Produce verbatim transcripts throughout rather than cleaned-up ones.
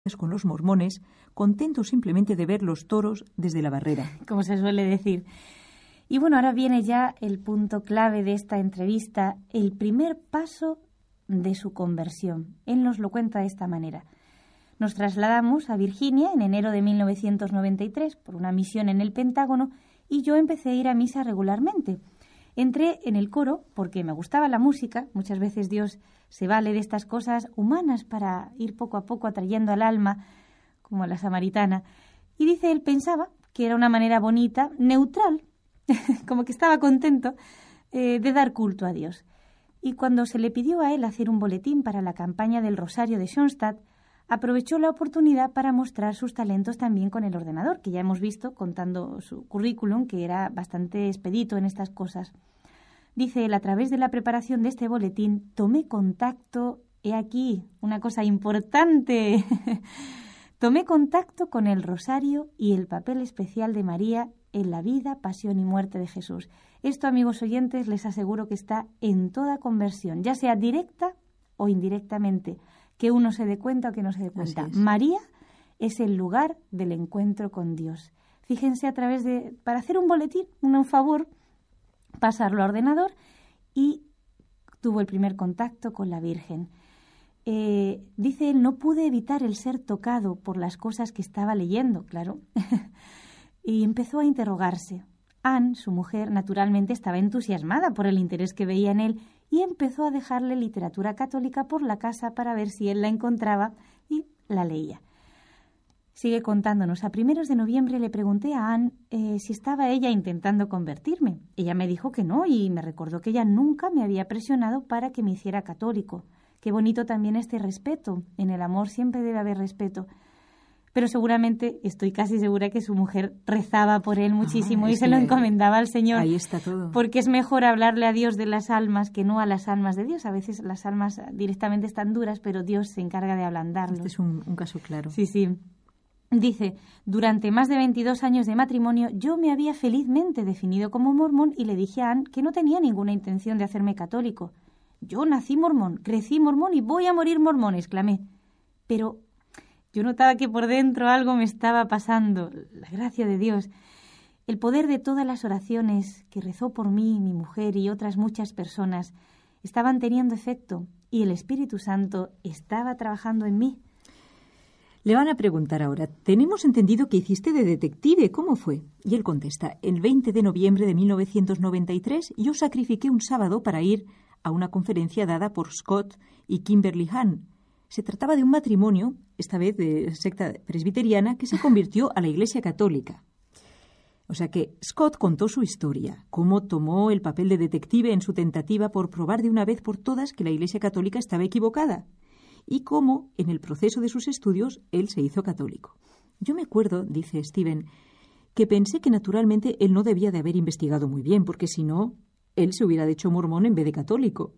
con los mormones, contentos simplemente de ver los toros desde la barrera. Como se suele decir. Y bueno, ahora viene ya el punto clave de esta entrevista, el primer paso de su conversión. Él nos lo cuenta de esta manera. Nos trasladamos a Virginia en enero de mil novecientos noventa y tres por una misión en el Pentágono y yo empecé a ir a misa regularmente. Entré en el coro porque me gustaba la música. Muchas veces Dios se vale de estas cosas humanas para ir poco a poco atrayendo al alma, como a la samaritana. Y dice, él pensaba que era una manera bonita, neutral, como que estaba contento eh, de dar culto a Dios. Y cuando se le pidió a él hacer un boletín para la campaña del Rosario de Schoenstatt, aprovechó la oportunidad para mostrar sus talentos también con el ordenador, que ya hemos visto contando su currículum, que era bastante expedito en estas cosas. Dice él, a través de la preparación de este boletín, tomé contacto, he aquí, una cosa importante, tomé contacto con el Rosario y el papel especial de María en la vida, pasión y muerte de Jesús. Esto, amigos oyentes, les aseguro que está en toda conversión, ya sea directa o indirectamente, que uno se dé cuenta o que no se dé cuenta. Es. María es el lugar del encuentro con Dios. Fíjense, a través de, para hacer un boletín, un favor, pasarlo a ordenador, y tuvo el primer contacto con la Virgen. Eh, dice él, no pude evitar el ser tocado por las cosas que estaba leyendo, claro. Y empezó a interrogarse. Anne, su mujer, naturalmente estaba entusiasmada por el interés que veía en él y empezó a dejarle literatura católica por la casa para ver si él la encontraba y la leía. Sigue contándonos. A primeros de noviembre le pregunté a Anne eh, si estaba ella intentando convertirme. Ella me dijo que no y me recordó que ella nunca me había presionado para que me hiciera católico. Qué bonito también este respeto. En el amor siempre debe haber respeto. Pero seguramente, estoy casi segura que su mujer rezaba por él muchísimo ah, y se lo encomendaba al Señor. Ahí está todo. Porque es mejor hablarle a Dios de las almas que no a las almas de Dios. A veces las almas directamente están duras, pero Dios se encarga de ablandarlos. Este es un, un caso claro. Sí, sí. Dice, durante más de veintidós años de matrimonio, yo me había felizmente definido como mormón y le dije a Anne que no tenía ninguna intención de hacerme católico. Yo nací mormón, crecí mormón y voy a morir mormón, exclamé. Pero yo notaba que por dentro algo me estaba pasando, la gracia de Dios. El poder de todas las oraciones que rezó por mí, mi mujer y otras muchas personas estaban teniendo efecto y el Espíritu Santo estaba trabajando en mí. Le van a preguntar ahora, tenemos entendido que hiciste de detective, ¿cómo fue? Y él contesta, el veinte de noviembre de mil novecientos noventa y tres yo sacrifiqué un sábado para ir a una conferencia dada por Scott y Kimberly Hahn. Se trataba de un matrimonio, esta vez de secta presbiteriana, que se convirtió a la Iglesia Católica. O sea que Scott contó su historia, cómo tomó el papel de detective en su tentativa por probar de una vez por todas que la Iglesia Católica estaba equivocada, y cómo, en el proceso de sus estudios, él se hizo católico. Yo me acuerdo, dice Steven, que pensé que naturalmente él no debía de haber investigado muy bien, porque si no, él se hubiera hecho mormón en vez de católico.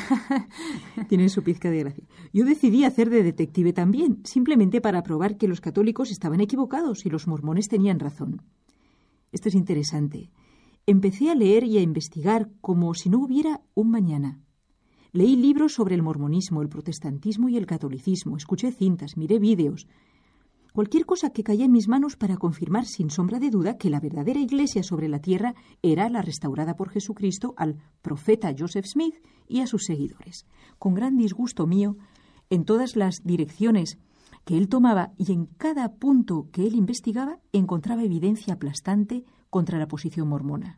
Tienen su pizca de gracia. Yo decidí hacer de detective también, simplemente para probar que los católicos estaban equivocados y los mormones tenían razón. Esto es interesante. Empecé a leer y a investigar como si no hubiera un mañana. Leí libros sobre el mormonismo, el protestantismo y el catolicismo, escuché cintas, miré vídeos. Cualquier cosa que caía en mis manos para confirmar sin sombra de duda que la verdadera iglesia sobre la tierra era la restaurada por Jesucristo al profeta Joseph Smith y a sus seguidores. Con gran disgusto mío, en todas las direcciones que él tomaba y en cada punto que él investigaba, encontraba evidencia aplastante contra la posición mormona.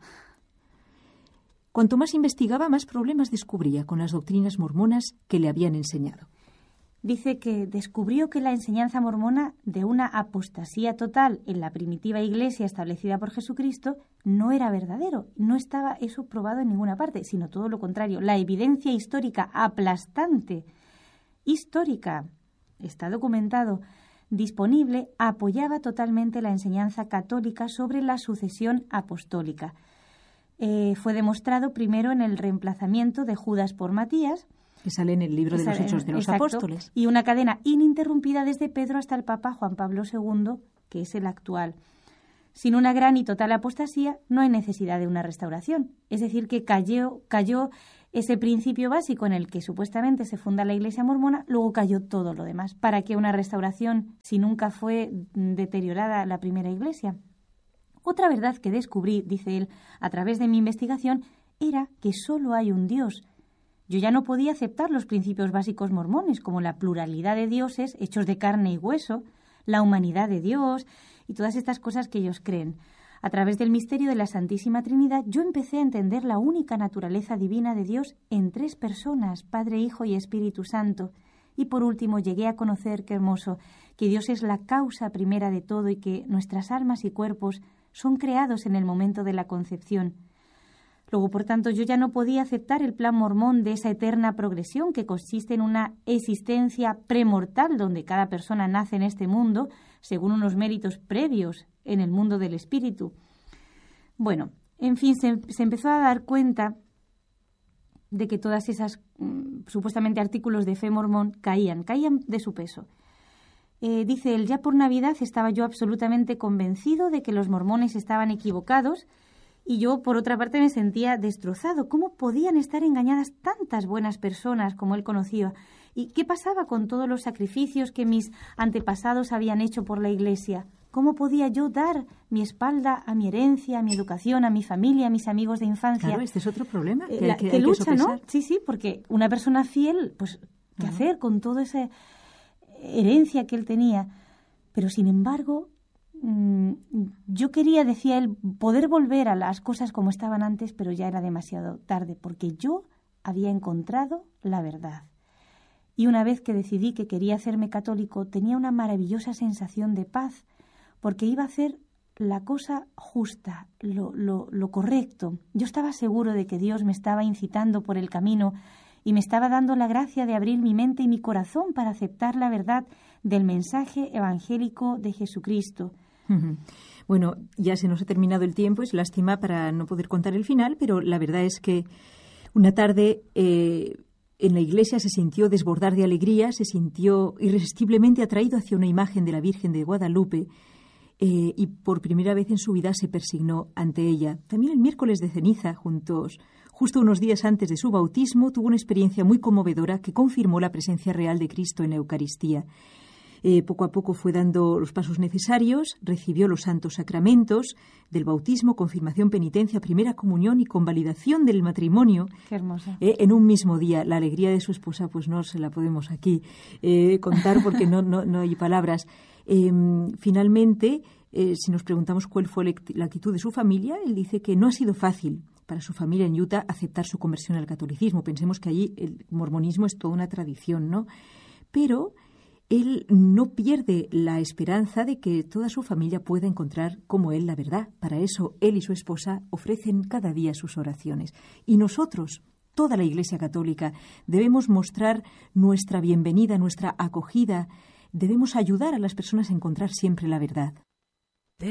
Cuanto más investigaba, más problemas descubría con las doctrinas mormonas que le habían enseñado. Dice que descubrió que la enseñanza mormona de una apostasía total en la primitiva iglesia establecida por Jesucristo no era verdadero. No estaba eso probado en ninguna parte, sino todo lo contrario. La evidencia histórica aplastante, histórica, está documentado, disponible, apoyaba totalmente la enseñanza católica sobre la sucesión apostólica. Eh, fue demostrado primero en el reemplazamiento de Judas por Matías, que sale en el libro de los Hechos de los Exacto, Apóstoles. Y una cadena ininterrumpida desde Pedro hasta el Papa Juan Pablo segundo, que es el actual. Sin una gran y total apostasía no hay necesidad de una restauración. Es decir, que cayó, cayó ese principio básico en el que supuestamente se funda la Iglesia mormona, luego cayó todo lo demás. ¿Para qué una restauración si nunca fue deteriorada la primera Iglesia? Otra verdad que descubrí, dice él, a través de mi investigación, era que solo hay un Dios. Yo ya no podía aceptar los principios básicos mormones, como la pluralidad de dioses hechos de carne y hueso, la humanidad de Dios y todas estas cosas que ellos creen. A través del misterio de la Santísima Trinidad, yo empecé a entender la única naturaleza divina de Dios en tres personas, Padre, Hijo y Espíritu Santo. Y por último llegué a conocer, qué hermoso, que Dios es la causa primera de todo y que nuestras almas y cuerpos son creados en el momento de la concepción. Luego, por tanto, yo ya no podía aceptar el plan mormón de esa eterna progresión que consiste en una existencia premortal donde cada persona nace en este mundo según unos méritos previos en el mundo del espíritu. Bueno, en fin, se, se empezó a dar cuenta de que todas esas mmm, supuestamente artículos de fe mormón caían, caían de su peso. Eh, dice él, ya por Navidad estaba yo absolutamente convencido de que los mormones estaban equivocados y yo, por otra parte, me sentía destrozado. ¿Cómo podían estar engañadas tantas buenas personas como él conocía? ¿Y qué pasaba con todos los sacrificios que mis antepasados habían hecho por la Iglesia? ¿Cómo podía yo dar mi espalda a mi herencia, a mi educación, a mi familia, a mis amigos de infancia? Claro, este es otro problema. Que, La, hay que, que hay lucha, que ¿no? Sí, sí, porque una persona fiel, pues, ¿qué uh-huh. hacer con toda esa herencia que él tenía? Pero, sin embargo, mmm, yo quería, decía él, poder volver a las cosas como estaban antes, pero ya era demasiado tarde, porque yo había encontrado la verdad. Y una vez que decidí que quería hacerme católico, tenía una maravillosa sensación de paz, porque iba a hacer la cosa justa, lo, lo, lo correcto. Yo estaba seguro de que Dios me estaba incitando por el camino y me estaba dando la gracia de abrir mi mente y mi corazón para aceptar la verdad del mensaje evangélico de Jesucristo. Bueno, ya se nos ha terminado el tiempo, es lástima para no poder contar el final, pero la verdad es que una tarde eh, en la iglesia se sintió desbordar de alegría, se sintió irresistiblemente atraído hacia una imagen de la Virgen de Guadalupe eh, y por primera vez en su vida se persignó ante ella. También el miércoles de ceniza, juntos, justo unos días antes de su bautismo, tuvo una experiencia muy conmovedora que confirmó la presencia real de Cristo en la Eucaristía. Eh, poco a poco fue dando los pasos necesarios, recibió los santos sacramentos del bautismo, confirmación, penitencia, primera comunión y convalidación del matrimonio. Qué hermosa. Eh, en un mismo día. La alegría de su esposa pues no se la podemos aquí eh, contar porque no, no, no hay palabras. Eh, finalmente, eh, si nos preguntamos cuál fue la actitud de su familia, él dice que no ha sido fácil para su familia en Utah aceptar su conversión al catolicismo. Pensemos que allí el mormonismo es toda una tradición, ¿no? Pero él no pierde la esperanza de que toda su familia pueda encontrar como él la verdad. Para eso, él y su esposa ofrecen cada día sus oraciones. Y nosotros, toda la Iglesia Católica, debemos mostrar nuestra bienvenida, nuestra acogida. Debemos ayudar a las personas a encontrar siempre la verdad.